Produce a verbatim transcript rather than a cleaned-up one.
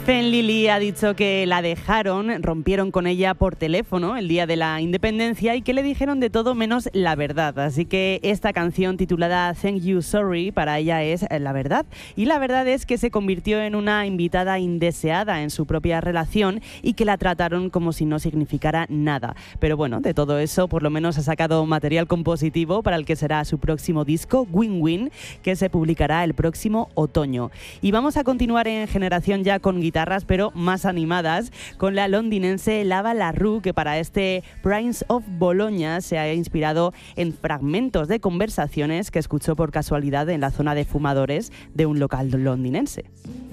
Fen Lili ha dicho que la dejaron, rompieron con ella por teléfono el día de la independencia y que le dijeron de todo menos la verdad. Así que esta canción titulada Thank You Sorry para ella es la verdad. Y la verdad es que se convirtió en una invitada indeseada en su propia relación y que la trataron como si no significara nada. Pero bueno, de todo eso por lo menos ha sacado material compositivo para el que será su próximo disco, Win Win, que se publicará el próximo otoño. Y vamos a continuar en Generación ya con guitarras, pero más animadas, con la londinense Lava Larue, que para este Prince of Bologna se ha inspirado en fragmentos de conversaciones que escuchó por casualidad en la zona de fumadores de un local londinense.